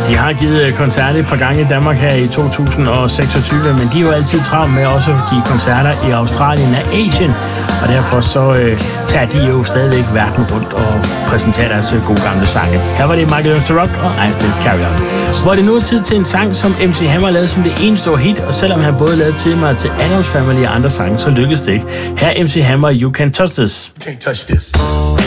De har givet koncerter et par gange i Danmark her i 2026, men de er jo altid travlt med også at give koncerter i Australien og Asien, og derfor så tager de jo stadigvæk verden rundt og præsenterer deres gode gamle sange. Her var det Michael Learns to Rock og I Still Carry On. Hvor det nu er tid til en sang, som MC Hammer lavede som det ene store hit, og selvom han både lavede temaer til Addams Family og andre sange, så lykkedes det ikke. Her er MC Hammer, You Can't Touch This. Can't touch this.